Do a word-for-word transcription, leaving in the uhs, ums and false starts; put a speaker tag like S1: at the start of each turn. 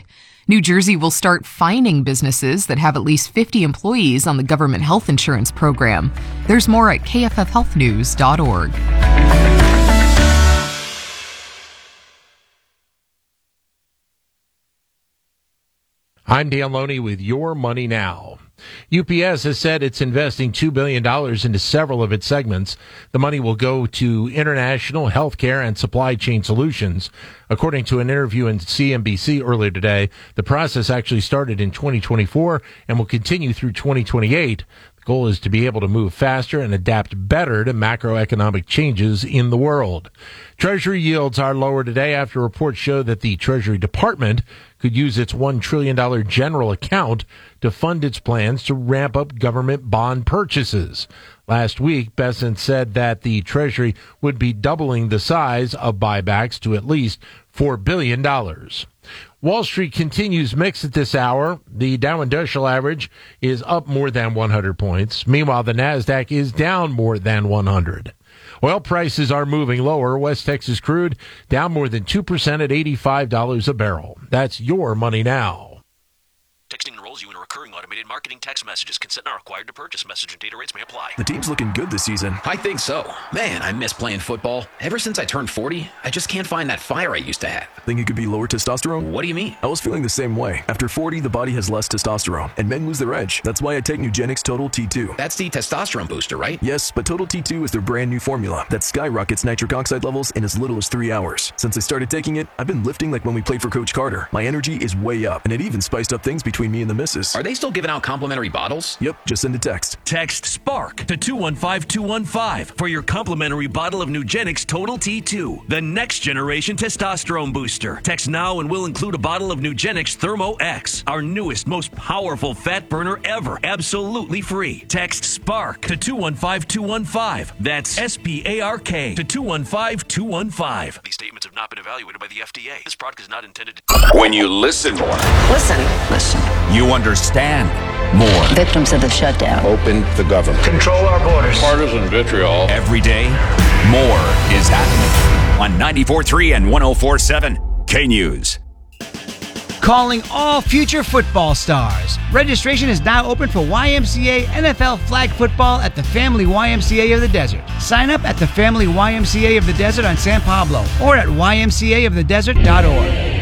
S1: New Jersey will start fining businesses that have at least fifty employees on the government health insurance program. There's more at K F F health news dot org.
S2: I'm Dan Loney with Your Money Now. U P S has said it's investing two billion dollars into several of its segments. The money will go to international, healthcare, and supply chain solutions. According to an interview in C N B C earlier today, the process actually started in twenty twenty-four and will continue through twenty twenty-eight. The goal is to be able to move faster and adapt better to macroeconomic changes in the world. Treasury yields are lower today after reports show that the Treasury Department could use its one trillion dollars general account to fund its plans to ramp up government bond purchases. Last week, Bessent said that the Treasury would be doubling the size of buybacks to at least four billion dollars. Wall Street continues mixed at this hour. The Dow Industrial Average is up more than one hundred points. Meanwhile, the NASDAQ is down more than one hundred. Oil prices are moving lower. West Texas crude down more than two percent at eighty-five dollars a barrel. That's Your Money Now.
S3: Texting enrolls you in a recurring automated marketing text messages. Consent not required to purchase. Message and data rates may apply.
S4: The team's looking good this season.
S5: I think so. Man, I miss playing football. Ever since I turned forty, I just can't find that fire I used to have.
S4: Think it could be lower testosterone?
S5: What do you mean?
S4: I was feeling the same way. After forty, the body has less testosterone, and men lose their edge. That's why I take Nugenix Total T two.
S5: That's the testosterone booster, right?
S4: Yes, but Total T two is their brand new formula that skyrockets nitric oxide levels in as little as three hours. Since I started taking it, I've been lifting like when we played for Coach Carter. My energy is way up, and it even spiced up things between me and the missus.
S5: Are they still giving out complimentary bottles?
S4: Yep, just send a text.
S6: Text SPARK to two one five two one five for your complimentary bottle of Nugenix Total T two, the next generation testosterone booster. Text now and we'll include a bottle of Nugenix Thermo X, our newest, most powerful fat burner ever, absolutely free. Text SPARK to two one five two one five. That's S P A R K to two one five two one five.
S3: These statements have not been evaluated by the F D A. This product is not intended to...
S7: When you listen more,
S8: Listen.
S7: listen, you understand more.
S8: Victims of the shutdown.
S7: Open the government.
S9: Control our borders.
S10: Partisan vitriol.
S7: Every day, more is happening on ninety-four point three and one oh four point seven K News.
S11: Calling all future football stars. Registration is now open for Y M C A N F L flag football at the Family Y M C A of the Desert. Sign up at the Family Y M C A of the Desert on San Pablo or at y m c a of the desert dot org.